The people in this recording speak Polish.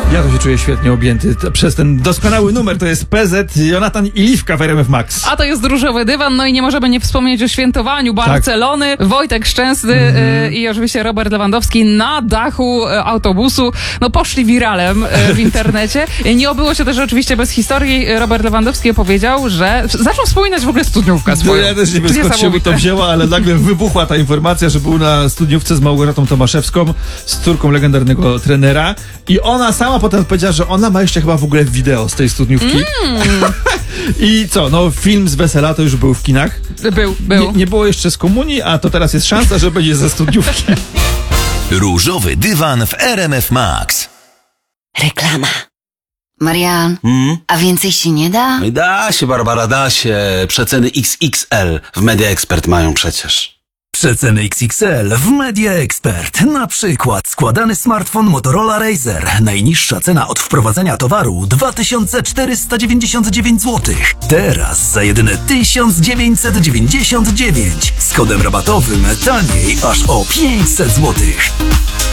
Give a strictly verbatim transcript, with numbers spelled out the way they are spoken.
Ja to się czuję świetnie objęty to, przez ten doskonały numer. To jest P Z, Jonatan i Liwka w R M F Max. A to jest Różowy Dywan, no i nie możemy nie wspomnieć o świętowaniu Barcelony. Tak. Wojtek Szczęsny mm-hmm. y, i oczywiście Robert Lewandowski na dachu y, autobusu. No poszli wiralem y, w internecie. Nie obyło się też oczywiście bez historii. Robert Lewandowski opowiedział, że zaczął wspominać w ogóle studniówkę swoją. No ja też nie wiem, skąd się by to wzięła, ale nagle wybuchła ta informacja, że był na studniówce z Małgorzatą Tomaszewską, z córką legendarnego trenera i ona sama potem powiedziała, że ona ma jeszcze chyba w ogóle wideo z tej studniówki. Mm. I co, no film z wesela to już był w kinach. Był, był. Nie, nie było jeszcze z komunii, a to teraz jest szansa, że będzie ze studniówki. Różowy Dywan w R M F Max. Reklama. Marian, Hmm? a więcej się nie da? No i da się, Barbara, da się. Przeceny X X L w Media Expert mają przecież. Przeceny X X L w Media Expert. Na przykład składany smartfon Motorola Razr. Najniższa cena od wprowadzenia towaru dwa tysiące czterysta dziewięćdziesiąt dziewięć złotych. Teraz za jedyne tysiąc dziewięćset dziewięćdziesiąt dziewięć. Z kodem rabatowym taniej aż o pięćset złotych.